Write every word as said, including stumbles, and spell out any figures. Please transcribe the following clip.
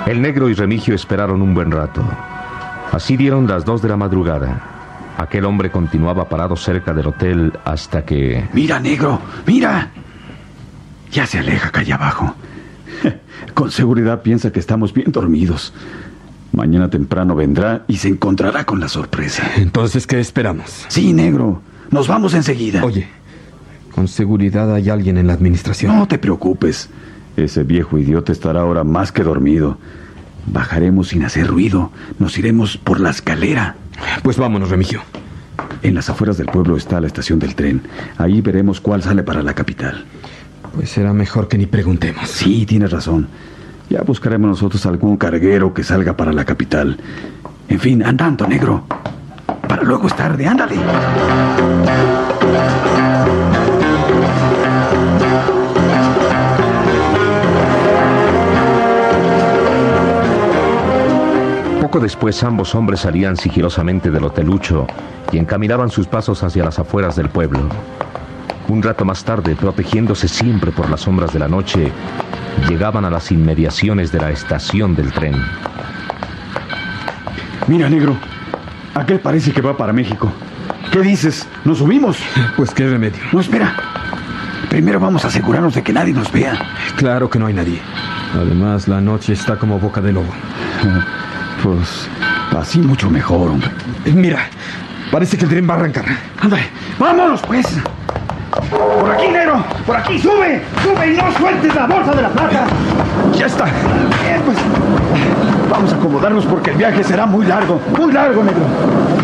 El negro y Remigio esperaron un buen rato. Así dieron las dos de la madrugada. Aquel hombre continuaba parado cerca del hotel hasta que... ¡Mira, negro! ¡Mira! Ya se aleja acá allá abajo. Con seguridad piensa que estamos bien dormidos. Mañana temprano vendrá y se encontrará con la sorpresa. Entonces, ¿qué esperamos? Sí, negro. Nos vamos enseguida. Oye, con seguridad hay alguien en la administración. No te preocupes. Ese viejo idiota estará ahora más que dormido. Bajaremos sin hacer ruido. Nos iremos por la escalera. Pues vámonos, Remigio. En las afueras del pueblo está la estación del tren. Ahí veremos cuál sale para la capital. Pues será mejor que ni preguntemos. Sí, tienes razón. Ya buscaremos nosotros algún carguero que salga para la capital. En fin, andando, negro. Para luego es tarde, ándale. Poco después ambos hombres salían sigilosamente del hotelucho y encaminaban sus pasos hacia las afueras del pueblo. Un rato más tarde, protegiéndose siempre por las sombras de la noche, llegaban a las inmediaciones de la estación del tren. Mira, negro, aquel parece que va para México. ¿Qué dices? ¿Nos subimos? Pues qué remedio. No, espera. Primero vamos a asegurarnos de que nadie nos vea. Claro que no hay nadie. Además, la noche está como boca de lobo. Pues así mucho mejor, hombre. Mira, parece que el tren va a arrancar. Ándale, vámonos pues. Por aquí, negro, por aquí, sube, sube y no sueltes la bolsa de la plata. Ya está. Bien, pues vamos a acomodarnos porque el viaje será muy largo, muy largo, negro.